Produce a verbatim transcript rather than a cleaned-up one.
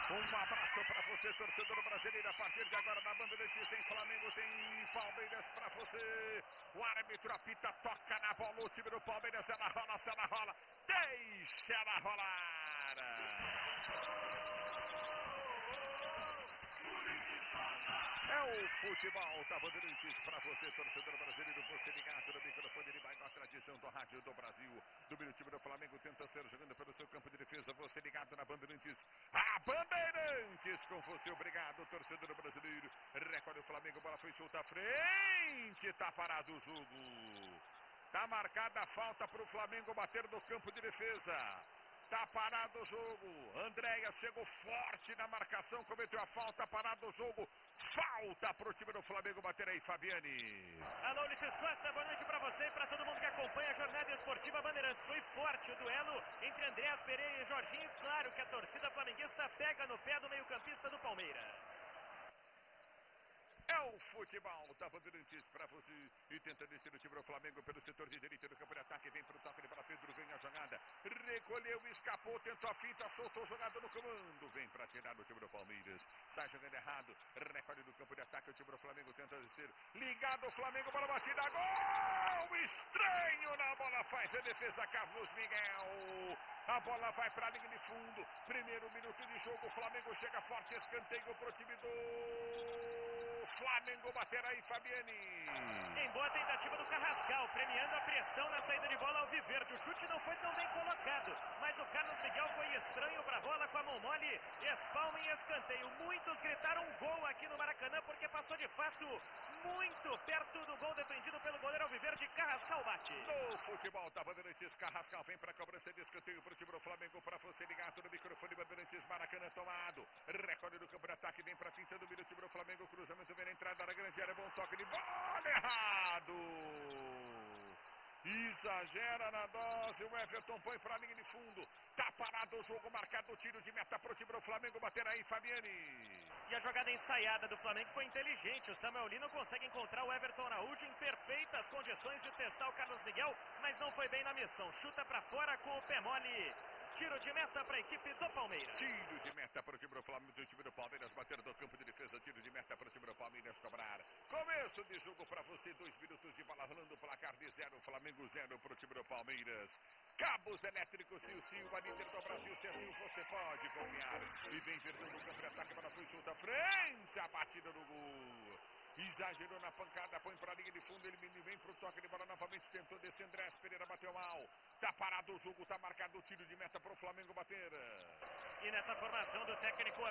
Um abraço para você, torcedor brasileiro. A partir de agora, na Bandeirantes tem Flamengo, tem Palmeiras para você. O árbitro apita, toca na bola. O time do Palmeiras, ela rola, ela rola. Deixa ela rolar. É o futebol da Bandeirantes para você, torcedor brasileiro. Você ligado no microfone, ele vai com a tradição do rádio do Brasil. Do meu time do Flamengo tenta ser jogando pelo seu campo de defesa. Você ligado na Bandeirantes. A Bandeirantes com você. Obrigado, torcedor brasileiro. Recorde o Flamengo, bola foi solta à frente. Tá parado o jogo. Tá marcada a falta para o Flamengo bater no campo de defesa. Tá parado o jogo. Andréas chegou forte na marcação, cometeu a falta, parado o jogo. Falta pro time do Flamengo bater aí, Fabiane. Alô, Ulisses Costa, boa noite pra você e pra todo mundo que acompanha a jornada esportiva Bandeirantes. Foi forte o duelo entre Andréas Pereira e Jorginho. Claro que a torcida flamenguista pega no pé do meio-campista do Palmeiras. É o futebol da Bandeirantes para você. E tenta descer o time do Flamengo pelo setor de direita do campo de ataque. Vem para o toque de bola. Pedro ganha a jogada. Recolheu, escapou, tentou a finta, soltou jogada no comando. Vem para tirar o time do Palmeiras. Sai jogando errado. Recolhe do campo de ataque. O time do Flamengo tenta descer. Ligado o Flamengo, bola batida. Gol! Estranho na bola. Faz a defesa Carlos Miguel. A bola vai para a linha de fundo. Primeiro minuto de jogo. O Flamengo chega forte. Escanteio para o time do Flamengo bater aí, Fabiane. Em boa tentativa do Carrascal, premiando a pressão na saída de bola ao Viverde. O chute não foi tão bem colocado, mas o Carlos Miguel foi estranho para a bola com a mão mole. Espalma em escanteio. Muitos gritaram gol aqui no Maracanã porque passou de fato muito perto do gol defendido pelo goleiro Alviverde. Carrascal bate. No futebol da Bandeirantes, Carrascal vem para a cobrança de escanteio para o time do Flamengo, para você ligado no microfone Bandeirantes. Maracanã tomado. Recorde do campo de ataque, vem para a finta do meio, time do Flamengo. Cruzamento vem na entrada da grande área. Bom toque de bola errado. Exagera na dose. O Everton põe para a linha de fundo. Tá parado o jogo, marcado o tiro de meta para o time do Flamengo bater aí, Fabiane. E a jogada ensaiada do Flamengo foi inteligente. O Samuel Lino consegue encontrar o Everton Araújo em perfeitas condições de testar o Carlos Miguel, mas não foi bem na missão. Chuta para fora com o pé mole. Tiro de meta para a equipe do Palmeiras. Tiro de meta para o time do Flamengo, do time do Palmeiras bater no campo de defesa. Tiro de meta para o time do Palmeiras cobrar. Começo de jogo para você. Dois minutos de bola rolando. Placar de zero. Flamengo zero para o time do Palmeiras. Cabos elétricos Cio Cio, a líder do Brasil. Se assim você pode confiar. E vem perdendo o campo de ataque para a frente. Solta frente. A batida no gol. Exagerou na pancada, põe para a linha de fundo, ele vem para o toque de bola novamente, tentou descer, Andréas Pereira bateu mal, tá parado o jogo, tá marcado o tiro de meta para o Flamengo bater. E nessa formação do técnico